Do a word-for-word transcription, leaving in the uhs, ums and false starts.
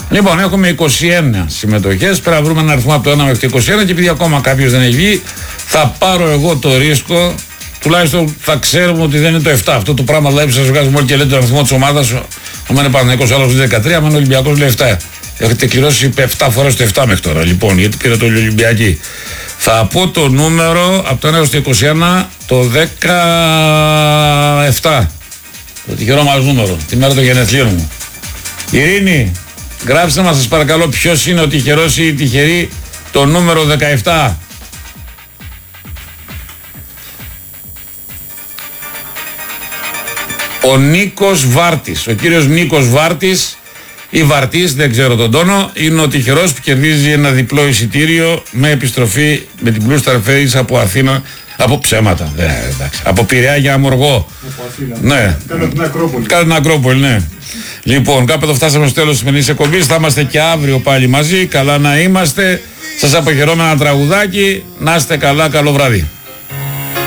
Λοιπόν, έχουμε είκοσι ένα συμμετοχές. Πρέπει να βρούμε ένα αριθμό από το ένα μέχρι το είκοσι ένα και επειδή ακόμα κάποιος δεν έχει βγει, θα πάρω εγώ το ρίσκο. Τουλάχιστον θα ξέρουμε ότι δεν είναι το επτά. Αυτό το πράγμα δηλαδή που σας βγάζουμε όλοι και λέτε τον αριθμό της ομάδας. Αν είναι Παναθηναϊκός, άλλος δεκατρία, αν είναι Ολυμπιακός λέει επτά. Έχετε κληρώσει επτά φορές το επτά μέχρι τώρα. Λοιπόν, γιατί πήρε το Ολυμπιακή. Θα πω το νούμερο από το ένα έως το είκοσι ένα, το δεκαεπτά. Το τυχερό μας νούμερο, τη μέρα των γενεθλίων μου. Ειρήνη, γράψτε μας σας παρακαλώ ποιος είναι ο τυχερός ή η τυχερή το νούμερο δεκαεπτά. Ο Νίκος Βάρτης, ο κύριος Νίκος Βάρτης ή Βαρτής, δεν ξέρω τον τόνο, είναι ο τυχερός που κερδίζει ένα διπλό εισιτήριο με επιστροφή με την Blue Star Ferries από Αθήνα, από ψέματα, ε, εντάξει, από Πειραιά για Αμοργό. Από Αθήνα. Ναι. Κάτω την Ακρόπολη. Κάτω την Ακρόπολη, ναι. Λοιπόν, κάπου εδώ φτάσαμε στο τέλος της σημερινής εκπομπής. Θα είμαστε και αύριο πάλι μαζί. Καλά να είμαστε. Σας αποχαιρώ με ένα τραγουδάκι. Να είστε καλά, καλό βράδυ.